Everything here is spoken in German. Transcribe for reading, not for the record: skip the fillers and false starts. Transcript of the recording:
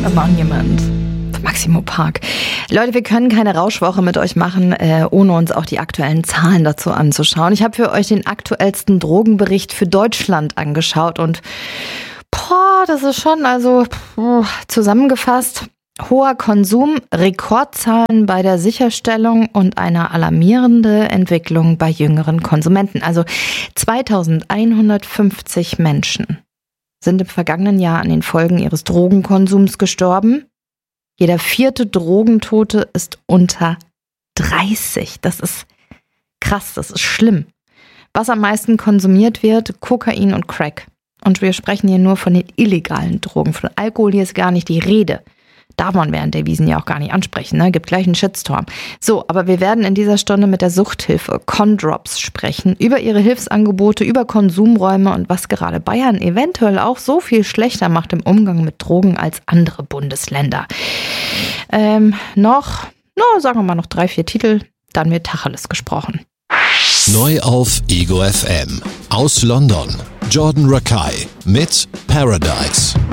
A Monument. Maximo Park. Leute, wir können keine Rauschwoche mit euch machen, ohne uns auch die aktuellen Zahlen dazu anzuschauen. Ich habe für euch den aktuellsten Drogenbericht für Deutschland angeschaut und das ist schon, zusammengefasst, hoher Konsum, Rekordzahlen bei der Sicherstellung und eine alarmierende Entwicklung bei jüngeren Konsumenten. Also 2150 Menschen sind im vergangenen Jahr an den Folgen ihres Drogenkonsums gestorben. Jeder 4. Drogentote ist unter 30. Das ist krass, das ist schlimm. Was am meisten konsumiert wird, Kokain und Crack. Und wir sprechen hier nur von den illegalen Drogen. Von Alkohol hier ist gar nicht die Rede. Darf man während der Wiesn ja auch gar nicht ansprechen, ne? Gibt gleich einen Shitstorm. So, aber wir werden in dieser Stunde mit der Suchthilfe Condrops sprechen, über ihre Hilfsangebote, über Konsumräume und was gerade Bayern eventuell auch so viel schlechter macht im Umgang mit Drogen als andere Bundesländer. Sagen wir mal noch 3-4 Titel, dann wird Tacheles gesprochen. Neu auf Ego FM. Aus London. Jordan Rakei mit Paradise.